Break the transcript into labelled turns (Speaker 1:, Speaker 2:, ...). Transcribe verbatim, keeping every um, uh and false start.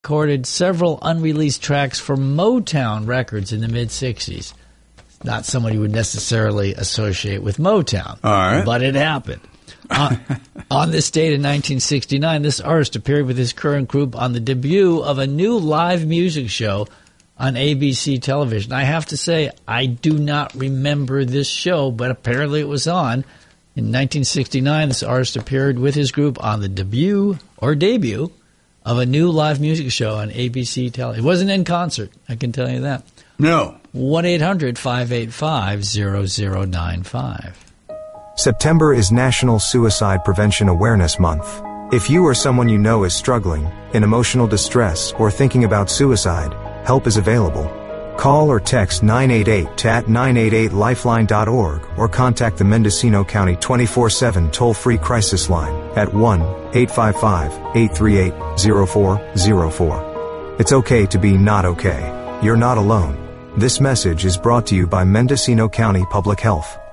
Speaker 1: recorded several unreleased tracks for Motown Records in the mid-sixties. Not somebody you would necessarily associate with Motown,
Speaker 2: All right.
Speaker 1: but it happened. on, on this date in nineteen sixty-nine, this artist appeared with his current group on the debut of a new live music show on A B C television. I have to say, I do not remember this show, but apparently it was on. In nineteen sixty-nine, this artist appeared with his group on the debut, or debut, of a new live music show on A B C television. It wasn't in concert, I can tell you that.
Speaker 2: No.
Speaker 1: one eight hundred five eight five zero zero nine five.
Speaker 3: September is National Suicide Prevention Awareness Month. If you or someone you know is struggling, in emotional distress, or thinking about suicide, help is available. Call or text nine eight eight T A T nine eight eight lifeline dot org or contact the Mendocino County twenty-four seven toll-free crisis line at one eight five five eight three eight zero four zero four. It's okay to be not okay. You're not alone. This message is brought to you by Mendocino County Public Health.